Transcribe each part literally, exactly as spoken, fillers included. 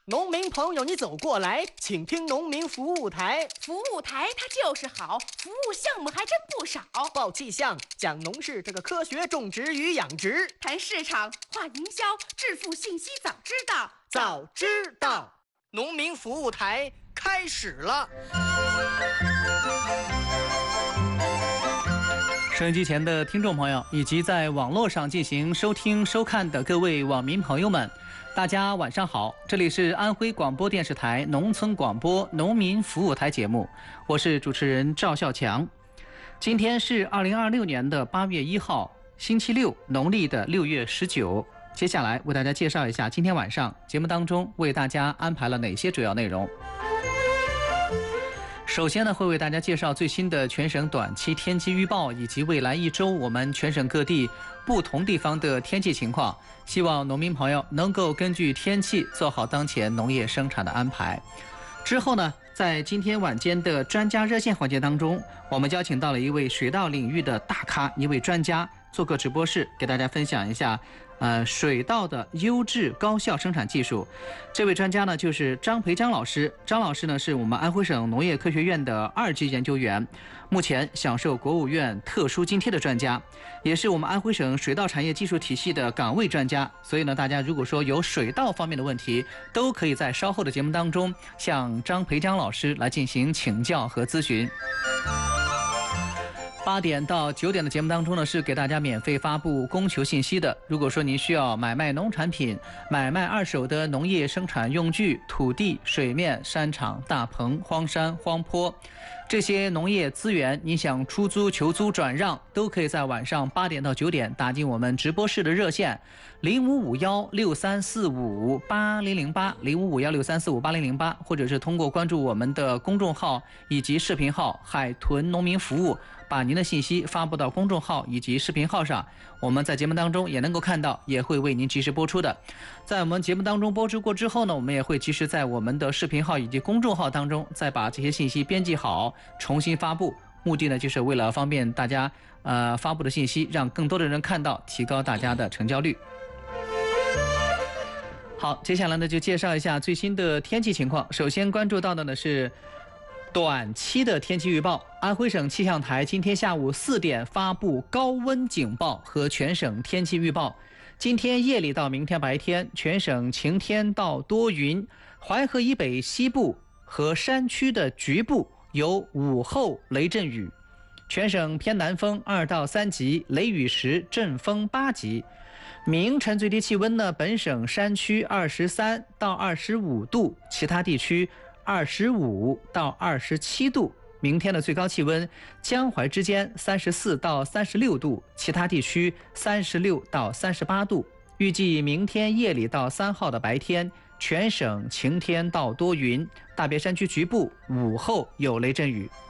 农民朋友，你走过来，请听农民服务台。 服务台它就是好，服务项目还真不少。 报气象，讲农事这个科学种植与养殖， 谈市场，话营销，致富信息早知道， 早知道。农民服务台开始了。 收音机前的听众朋友，以及在网络上进行收听收看的各位网民朋友们，大家晚上好，这里是安徽广播电视台农村广播农民服务台节目，我是主持人赵孝强。今天是二零二六年的八月一号，星期六，农历的六月十九。接下来为大家介绍一下今天晚上节目当中为大家安排了哪些主要内容。首先呢，会为大家介绍最新的全省短期天气预报，以及未来一周我们全省各地不同地方的天气情况，希望农民朋友能够根据天气做好当前农业生产的安排。之后呢，在今天晚间的专家热线环节当中，我们邀请到了一位水稻领域的大咖，一位专家做客直播室，给大家分享一下呃，水稻的优质高效生产技术。这位专家呢，就是张培江老师。张老师呢，是我们安徽省农业科学院的二级研究员，目前享受国务院特殊津贴的专家，也是我们安徽省水稻产业技术体系的岗位专家。所以呢，大家如果说有水稻方面的问题，都可以在稍后的节目当中向张培江老师来进行请教和咨询。八点到九点的节目当中呢，是给大家免费发布供求信息的。如果说您需要买卖农产品、买卖二手的农业生产用具、土地、水面、山场、大棚、荒山、荒坡这些农业资源，你想出租、求租、转让，都可以在晚上八点到九点打进我们直播室的热线零五五幺六三四五八零零八零五五幺六三四五八零零八，或者是通过关注我们的公众号以及视频号海豚农民服务，把您的信息发布到公众号以及视频号上，我们在节目当中也能够看到，也会为您及时播出的。在我们节目当中播出过之后呢，我们也会及时在我们的视频号以及公众号当中再把这些信息编辑好，重新发布。目的呢，就是为了方便大家呃发布的信息让更多的人看到，提高大家的成交率。好，接下来呢就介绍一下最新的天气情况。首先关注到的呢是短期的天气预报。安徽省气象台今天下午四点发布高温警报和全省天气预报。今天夜里到明天白天，全省晴天到多云，淮河以北西部和山区的局部有午后雷阵雨，全省偏南风二到三级，雷雨时阵风八级。明晨最低气温呢，本省山区二十三到二十五度，其他地区二十五到二十七度。明天的最高气温，江淮之间三十四到三十六度，其他地区三十六到三十八度。预计明天夜里到三号的白天，全省晴天到多云，大别山区局部午后有雷阵雨。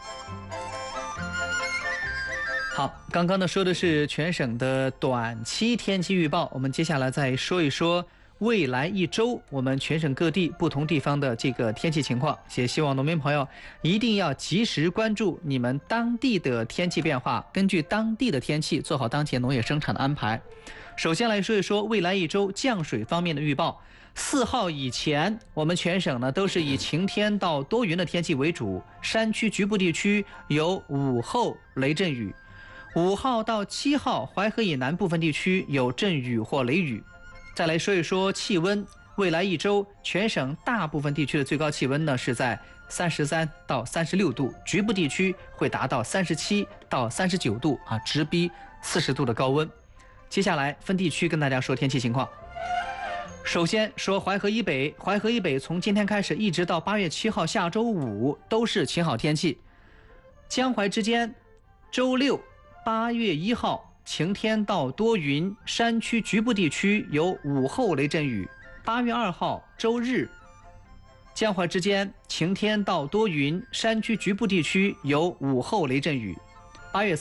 好，刚刚呢说的是全省的短期天气预报，我们接下来再说一说未来一周我们全省各地不同地方的这个天气情况，也希望农民朋友一定要及时关注你们当地的天气变化，根据当地的天气做好当前农业生产的安排。首先来说一说未来一周降水方面的预报。四号以前，我们全省呢都是以晴天到多云的天气为主，山区局部地区有午后雷阵雨。五号到七号，淮河以南部分地区有阵雨或雷雨。再来说一说气温，未来一周全省大部分地区的最高气温呢是在三十三到三十六度，局部地区会达到三十七到三十九度啊，直逼四十度的高温。接下来分地区跟大家说天气情况。首先说淮河以北，淮河以北从今天开始一直到八月七号下周五都是晴好天气。江淮之间周六八月一号晴天到多云，山区局部地区有午后雷阵雨。八月二号周日，江淮之间晴天到多云，山区局部地区有午后雷阵雨。八月